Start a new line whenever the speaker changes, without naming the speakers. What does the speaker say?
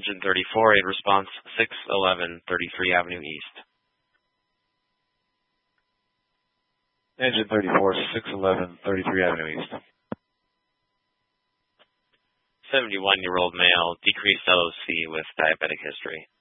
Engine 34, aid response 611 33 Avenue East.
Engine 34, 611 33 Avenue East.
71-year-old male, decreased LOC with diabetic history.